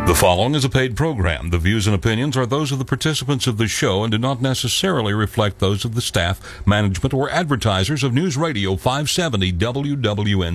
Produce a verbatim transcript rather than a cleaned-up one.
The following is a paid program. The views and opinions are those of the participants of the show and do not necessarily reflect those of the staff, management, or advertisers of News Radio five seventy W W N